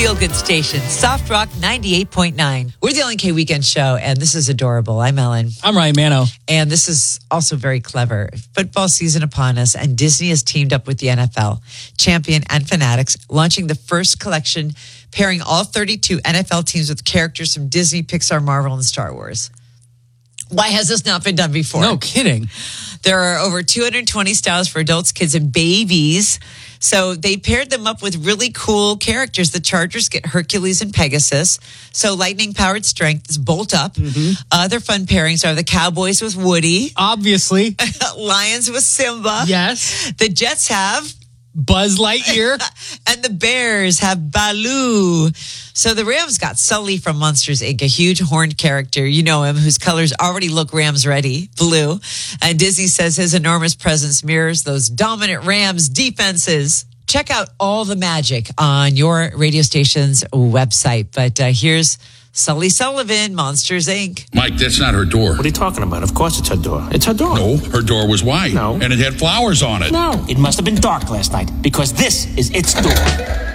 feel-good station, Soft Rock 98.9. We're the LNK Weekend Show, and this is adorable. I'm Ellen. I'm Ryan Mano. And this is also very clever. Football season upon us, and Disney has teamed up with the NFL, Champion, and Fanatics, launching the first collection pairing all 32 NFL teams with characters from Disney, Pixar, Marvel, and Star Wars. Why has this not been done before? No kidding. There are over 220 styles for adults, kids, and babies. So they paired them up with really cool characters. The Chargers get Hercules and Pegasus. So lightning-powered strength is Bolt Up. Other fun pairings are the Cowboys with Woody. Obviously. Lions with Simba. Yes. The Jets have Buzz Lightyear. and the Bears have Baloo. So the Rams got Sully from Monsters, Inc., a huge horned character. You know him, whose colors already look Rams ready, blue. And Disney says his enormous presence mirrors those dominant Rams defenses. Check out all the magic on your radio station's website. But here's Sully Sullivan, Monsters, Inc. Mike, that's not her door. What are you talking about? Of course it's her door. It's her door. No, her door was wide. No. And it had flowers on it. No. It must have been dark last night because this is its door.